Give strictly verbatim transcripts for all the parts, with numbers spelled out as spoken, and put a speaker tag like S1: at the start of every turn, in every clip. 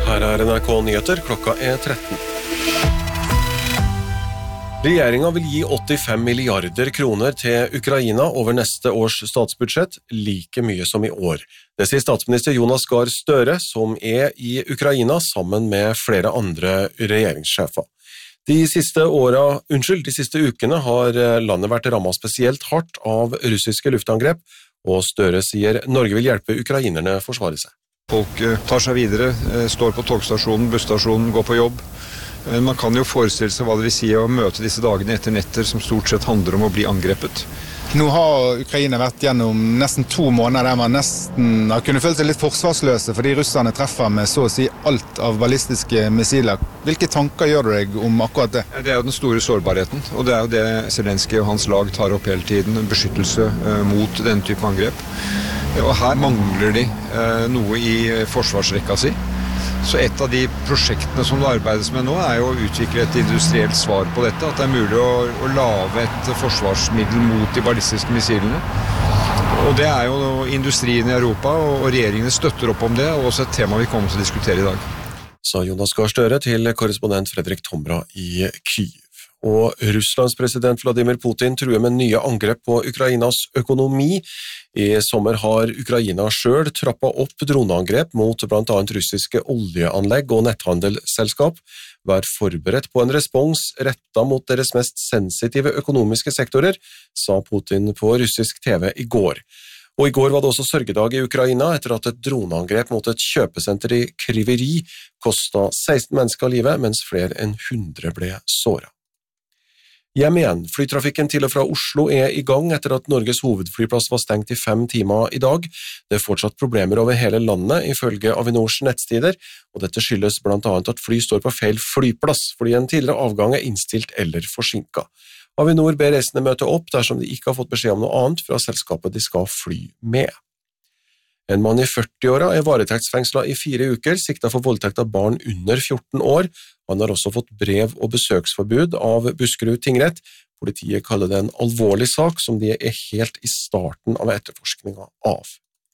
S1: Her er N R K Nyheter, klokka er tretten. Regjeringen vil gi åttifem milliarder kroner til Ukraina over neste års statsbudsjett, like mye som i år. Det sier statsminister Jonas Gahr Støre, som er i Ukraina sammen med flere andre regjeringssjefer. De siste årene, unnskyld, de siste ukene har landet vært rammet spesielt hardt av russiske luftangrep, og Støre sier Norge vil hjelpe ukrainerne forsvare seg.
S2: Folk tar seg videre, står på togstasjonen, busstasjonen, går på jobb. Man kan jo forestille seg hva det vil si å møte disse dagene etter netter som stort sett handler om å bli angrepet.
S3: Nå har Ukraina vært gjennom nesten to måneder der man nesten har kunnet føle seg litt forsvarsløse fordi russerne treffer med så å si alt av ballistiske missiler. Hvilke tanker gjør du deg om akkurat det?
S2: Det er jo den store sårbarheten, og det er jo det Zelenskyj og hans lag tar opp hele tiden, en beskyttelse mot denne type angrep. Og her mangler de noe i forsvarsrekka si. Så et av de prosjektene som det arbeides med nå er jo å utvikle et industrielt svar på dette, at det er mulig å, å lage et forsvarsmiddel mot de ballistiske missilene. Og det er jo industrien i Europa, og regjeringene støtter opp om det, og også et tema vi kommer til å diskutere i dag.
S1: Sa Jonas Gahr Støre til korrespondent Fredrik Tombra i Kyiv. Og Russlands president Vladimir Putin truer med nye angrep på Ukrainas økonomi. I sommer har Ukraina selv trappet opp droneangrep mot blant annet russiske oljeanlegg og netthandelsselskap. Vær forberedt på en respons rettet mot deres mest sensitive økonomiske sektorer, sa Putin på russisk T V i går. Og i går var det også sørgedag i Ukraina etter at et droneangrep mot et kjøpesenter i Kryvyi kostet seksten mennesker livet, mens flere enn hundre ble såret. Hjem igjen. Flytrafikken til og fra Oslo er i gang etter at Norges hovedflyplass var stengt i fem timer i dag. Det er fortsatt problemer over hele landet, ifølge Avinors nettsider, og dette skyldes blant annet at fly står på feil flyplass, fordi en tidligere avgang er innstilt eller forsinket. Avinor ber reisende møte opp dersom de ikke har fått beskjed om noe annet fra selskapet de skal fly med. En mann i førti-åra er varetektsfengslet i fire uker, siktet for voldtekt av barn under fjorten år. Han har også fått brev- og besøksforbud av Buskerud tingrett. Politiet kaller det en alvorlig sak som de er helt i starten av etterforskningen av.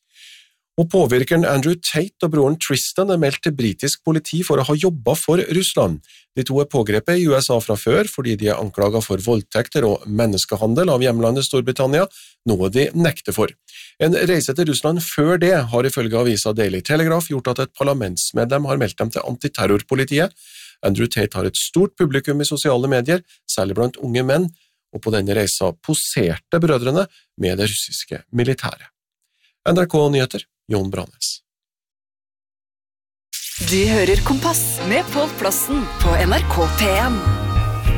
S1: Og påvirkeren Andrew Tate og broren Tristan er meldt til britisk politi for å ha jobbet for Russland. De to er pågrepet i U S A fra før fordi de er anklaget for voldtekter og menneskehandel av hjemlandet Storbritannia, noe de nekter for. En reise til Russland før det har ifølge avisa Daily Telegraph gjort at et parlamentsmedlem har meldt dem til antiterrorpolitiet. Andrew Tate har et stort publikum i sosiale medier, særlig blant unge menn, og på denne reisa poserte brødrene med det russiske militæret. N R K Nyheter, Jon Branes.
S4: Du hører Kompass med Pål Plassen på N R K P en.